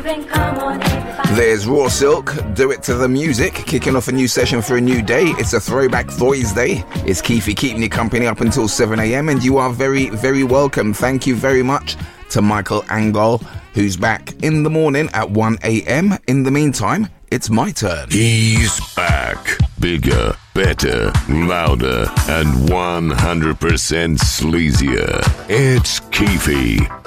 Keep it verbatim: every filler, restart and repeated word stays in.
There's Raw Silk, Do It to the Music, kicking off a new session for a new day. It's a throwback Boys Day. It's Keefy keeping you company up until seven a.m. and you are very, very welcome. Thank you very much to Michael Angol, who's back in the morning at one a.m. In the meantime, it's my turn. He's back. Bigger, better, louder, and one hundred percent sleazier. It's Keefy.